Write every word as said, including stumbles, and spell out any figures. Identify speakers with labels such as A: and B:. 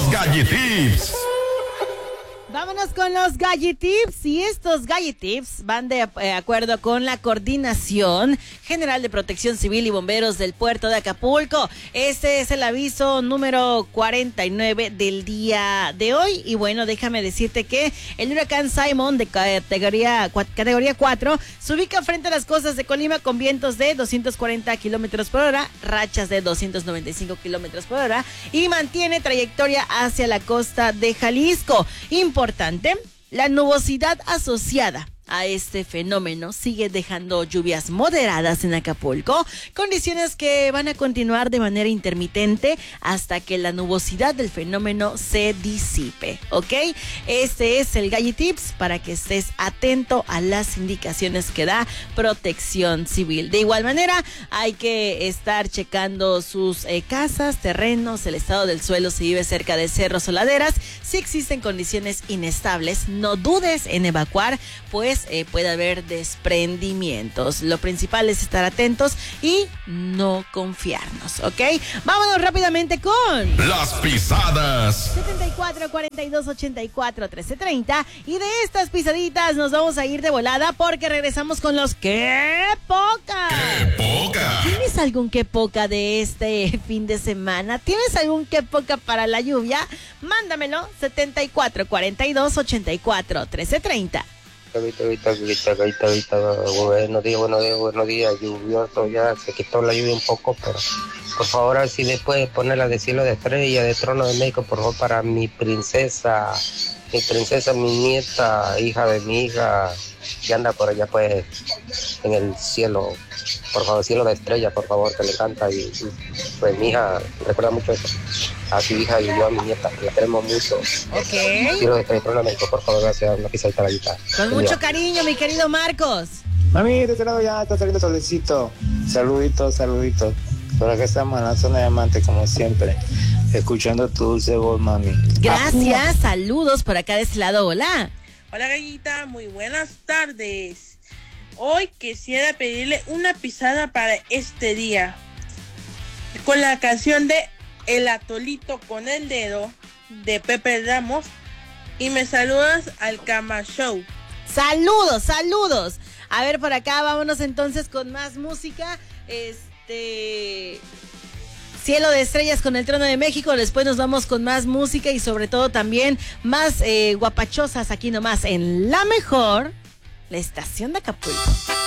A: Los Galletips.
B: Vámonos con los Galletips, y estos Galletips van de eh, acuerdo con la Coordinación General de Protección Civil y Bomberos del Puerto de Acapulco. Este es el aviso número cuarenta y nueve del día de hoy, y bueno, déjame decirte que el huracán Simon de categoría, categoría cuatro se ubica frente a las costas de Colima con vientos de doscientos cuarenta kilómetros por hora, rachas de doscientos noventa y cinco kilómetros por hora, y mantiene trayectoria hacia la costa de Jalisco. Importante, la nubosidad asociada a este fenómeno sigue dejando lluvias moderadas en Acapulco, condiciones que van a continuar de manera intermitente hasta que la nubosidad del fenómeno se disipe, ¿ok? Este es el Galletips para que estés atento a las indicaciones que da Protección Civil. De igual manera, hay que estar checando sus eh, casas, terrenos, el estado del suelo si vive cerca de cerros o laderas. Si existen condiciones inestables, no dudes en evacuar, pues Eh, puede haber desprendimientos. Lo principal es estar atentos y no confiarnos, ¿ok? Vámonos rápidamente con
A: Las pisadas.
B: setenta y cuatro, cuarenta y dos, ochenta y cuatro, trece, treinta, y de estas pisaditas nos vamos a ir de volada porque regresamos con los ¡Qué poca!
A: ¡Qué poca!
B: ¿Tienes algún qué poca de este fin de semana? ¿Tienes algún qué poca para la lluvia? Mándamelo, setenta y cuatro, cuarenta y dos, ochenta y cuatro, trece, treinta.
C: Ahorita, ahorita, ahorita, ahorita, ahorita, buenos días, buenos días, buenos días, lluvioso, ya se quitó la lluvia un poco, pero por favor, si después ponerla de cielo de estrella, de trono de México, por favor, para mi princesa, mi princesa, mi nieta, hija de mi hija, que anda por allá, pues, en el cielo, por favor, cielo de estrella, por favor, que le canta, y, y pues mi hija recuerda mucho eso, a su hija y yo a mi nieta, la queremos mucho.
B: Ok.
C: Cielo de estrella, trono de México, por favor, gracias, una pisadita a la guitarra.
B: Con mucho cariño, mi querido Marcos.
D: Mami, de este lado ya está saliendo solecito. Saluditos, saluditos. Por acá estamos en la zona de Amante, como siempre, escuchando tu dulce voz, mami.
B: Gracias, saludos por acá de este lado, hola.
E: Hola, Gallita, muy buenas tardes. Hoy quisiera pedirle una pisada para este día, con la canción de El Atolito con el Dedo, de Pepe Ramos, y me saludas al Cama Show.
B: Saludos, saludos. A ver, por acá, vámonos entonces con más música. Este... Cielo de estrellas con el Trono de México. Después nos vamos con más música y sobre todo también más eh, guapachosas aquí nomás en La Mejor, la estación de Acapulco.